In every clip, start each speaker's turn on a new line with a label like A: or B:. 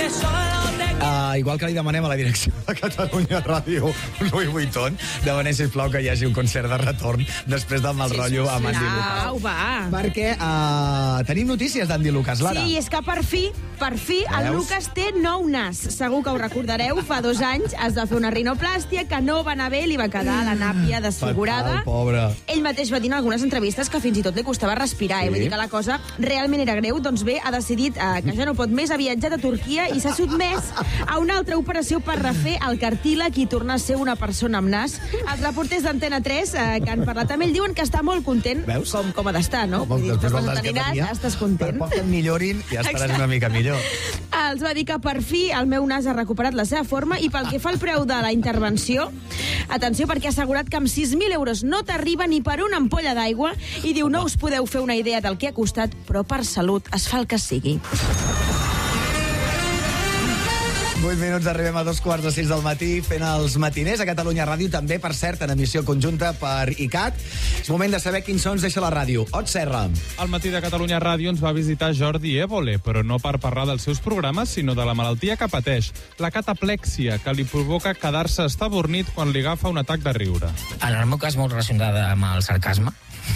A: Igual que li demanem a la direcció de Catalunya Ràdio, Louis Vuitton, demanem, sisplau, que hi hagi un concert de retorn després del mal rotllo amb Andy Lucas. Perquè tenim notícies d'Andy Lucas, Lara.
B: Sí, és que per fi, el Lucas té nou nas. Segur que ho recordareu, fa 2 anys es va fer una rinoplàstia que no va anar bé, li va quedar la nàpia desfigurada.
A: Fatal, pobre.
B: Ell mateix va dir en algunes entrevistes que fins i tot li costava respirar, vull dir que la cosa realment era greu. Doncs bé, ha decidit que ja no pot més, ha viatjat a Turquia i s'ha sotmès a una altra operació per refer el cartílag i tornar a ser una persona amb nas. Els reporters d'Antena 3 que han parlat amb ell diuen que està molt content.
A: Veus?
B: Com ha d'estar, no?
A: Vull dir,
B: després del que tenia, estàs content.
A: Per poc que et millorin, ja estaràs una mica millor.
B: Els va dir que per fi el meu nas ha recuperat la seva forma i pel que fa al preu de la intervenció, atenció, perquè ha assegurat que amb 6.000 euros no t'arriba ni per una ampolla d'aigua i diu, no us podeu fer una idea del que ha costat, però per salut es fa el que sigui.
A: 8 minuts, arribem a 5:15 del matí fent els matiners a Catalunya Ràdio, també, per cert, en emissió conjunta per ICAT. És moment de saber quins sons deixa la ràdio. Ot Serra.
C: Al matí de Catalunya Ràdio ens va visitar Jordi Évole, però no per parlar dels seus programes, sinó de la malaltia que pateix, la cataplèxia, que li provoca quedar-se estabornit quan li agafa un atac de riure.
D: En el meu cas, molt relacionada amb el sarcasme.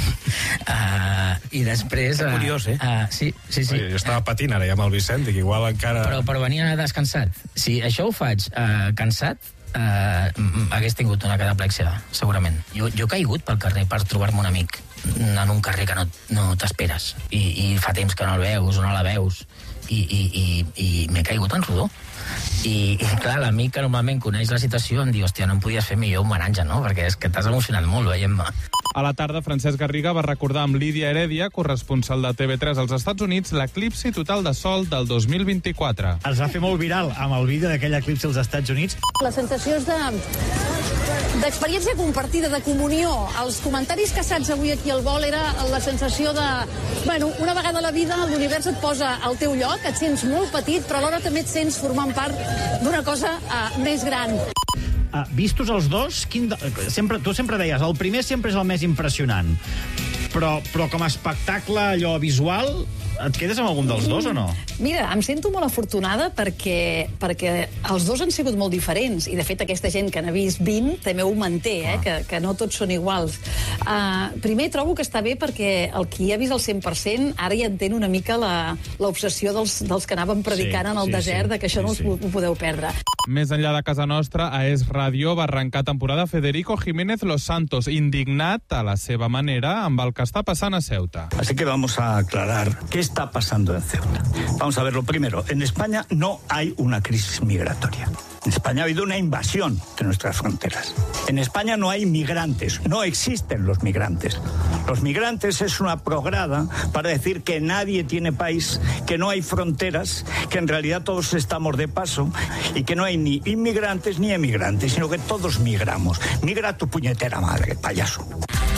D: I després...
E: Que curiós,
D: Sí.
E: Jo estava patint ara ja amb el Vicent, que igual encara...
D: Però venia descansat. Si això ho faig cansat, hagués tingut una cataplèxia, segurament. Jo he caigut pel carrer per trobar-me un amic en un carrer que no t'esperes i fa temps que no el veus o no la veus i m'he caigut en rodó. I clar, l'amic que normalment coneix la situació em diu, hòstia, no em podies fer millor un homenatge, no? Perquè és que t'has emocionat molt veient-me.
C: A la tarda, Francesc Garriga va recordar amb Lídia Heredia, corresponsal de TV3 als Estats Units, l'eclipsi total de sol del 2024.
F: Es va fer molt viral amb el vídeo d'aquell eclipsi als Estats Units.
G: Les sensacions d'experiència compartida, de comunió. Els comentaris que saps avui aquí al vol era la sensació de... Bueno, una vegada a la vida l'univers et posa al teu lloc, et sents molt petit, però alhora també et sents formant part d'una cosa més gran.
F: Vistos els dos, tu sempre deies, el primer sempre és el més impressionant, però com a espectacle allò visual, et quedes amb algun dels dos o no?
G: Mira, em sento molt afortunada perquè els dos han sigut molt diferents i de fet aquesta gent que n'ha vist 20 també ho manté, que no tots són iguals. Primer trobo que està bé perquè el qui ha vist el 100% ara ja entén una mica l'obsessió dels que anaven predicant en el desert de que això no us ho podeu perdre.
C: Més enllà de casa nostra, a Es Radio va arrencar temporada Federico Jiménez Los Santos, indignat a la seva manera amb el que està passant a Ceuta.
H: Así que vamos a aclarar qué está pasando en Ceuta. Vamos a ver, lo primero, en España no hay una crisis migratoria. En España ha habido una invasión de nuestras fronteras. En España no hay migrantes, no existen los migrantes. Los migrantes es una prograda para decir que nadie tiene país, que no hay fronteras, que en realidad todos estamos de paso y que no hay ni inmigrantes ni emigrantes, sino que todos migramos. Migra tu puñetera madre, payaso.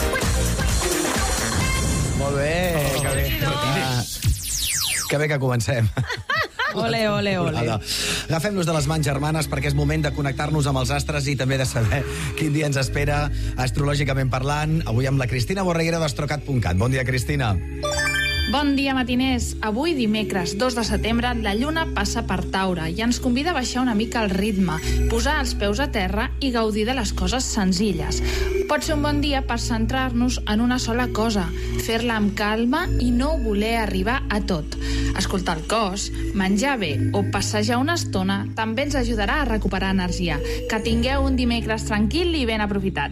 A: Molt bé, que bé que comencem.
B: Ole, ole, ole.
A: Agafem-nos de les mans germanes perquè és moment de connectar-nos amb els astres i també de saber quin dia ens espera astrològicament parlant. Avui amb la Cristina Borreguera d'Astrocat.cat. Bon dia, Cristina.
I: Bon dia, matiners. Avui, dimecres 2 de setembre, la lluna passa per Taure i ens convida a baixar una mica el ritme, posar els peus a terra i gaudir de les coses senzilles. Pot ser un bon dia per centrar-nos en una sola cosa, fer-la amb calma i no voler arribar a tot. Escoltar el cos, menjar bé o passejar una estona també ens ajudarà a recuperar energia. Que tingueu un dimecres tranquil i ben aprofitat.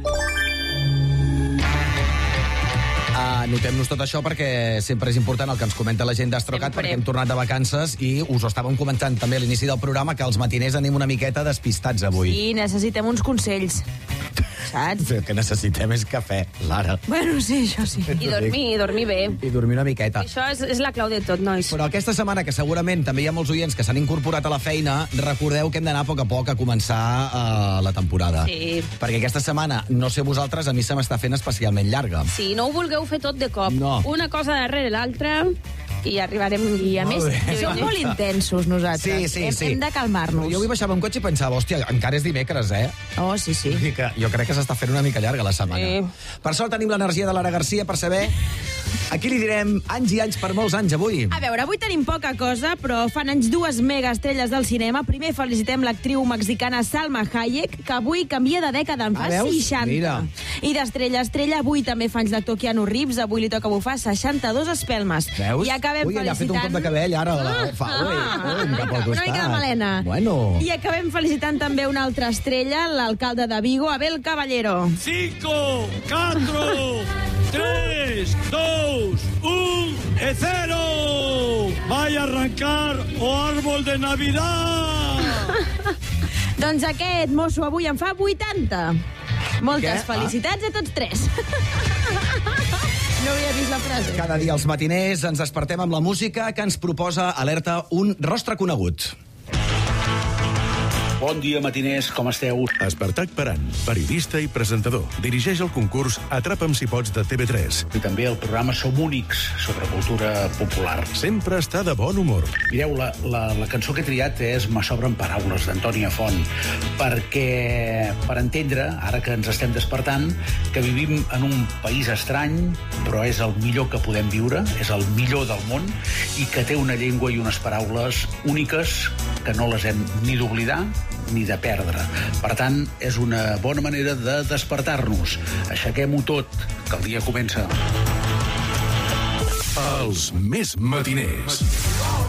A: Notem-nos tot això perquè sempre és important el que ens comenta la gent d'Astrocat, perquè hem tornat de vacances i us ho estàvem comentant també a l'inici del programa, que els matiners anem una miqueta despistats avui.
B: Sí, necessitem uns consells. Saps?
A: El que necessitem és cafè, Lara.
B: Bueno, sí, això sí.
J: I dormir bé.
A: I dormir una miqueta.
J: Això és la clau de tot, nois.
A: Però aquesta setmana, que segurament també hi ha molts oients que s'han incorporat a la feina, recordeu que hem d'anar a poc a poc a començar la temporada.
J: Sí.
A: Perquè aquesta setmana, no sé vosaltres, a mi se m'està fent especialment llarga.
J: Sí, no ho vulgueu fer tot de cop.
A: No.
J: Una cosa darrere l'altra i arribarem...
B: I a més, som molt intensos nosaltres.
A: Sí.
B: Hem de calmar-nos.
A: Jo avui baixava un cotxe i pensava, hòstia, encara és dimecres, eh?
B: Oh, sí.
A: Jo crec que s'està fent una mica llarga la setmana. Per sort tenim l'energia de Lara Garcia per saber Aquí li direm anys i anys per molts anys avui.
B: A veure, avui tenim poca cosa, però fan anys dues megaestrelles del cinema. Primer felicitem l'actriu mexicana Salma Hayek, que avui canvia de dècada, en fa 60.
A: Mira.
B: I d'estrella a estrella, avui també fa anys l'actor Keanu Reeves, avui li toca bufar 62 espelmes.
A: Veus?
B: I acabem
A: Ui, ella ha fet un cop de cabell, ara. Cap al costat.
B: Una mica de melena.
A: Bueno.
B: I acabem felicitant també una altra estrella, l'alcalde de Vigo, Abel Caballero.
K: 5, 4, 3, 2, 1, 0. Vaya a arrancar o árbol de Navidad.
B: Doncs aquest mosso avui en fa 80. Moltes felicitats a tots tres. No havia vist la frase.
A: Cada dia als matiners ens despertem amb la música que ens proposa Alerta un rostre conegut.
L: Bon dia, matiners, com esteu?
M: Espartac Paran, periodista i presentador. Dirigeix el concurs Atrapa'm si pots de TV3.
L: I també el programa Som Únics, sobre cultura popular.
M: Sempre està de bon humor.
L: Mireu, la cançó que he triat és Me sobren paraules, d'Antònia Font, perquè, per entendre, ara que ens estem despertant, que vivim en un país estrany, però és el millor que podem viure, és el millor del món, i que té una llengua i unes paraules úniques que no les hem ni d'oblidar ni de perdre. Per tant, és una bona manera de despertar-nos. Aixequem-ho tot, que el dia comença.
M: Els més matiners.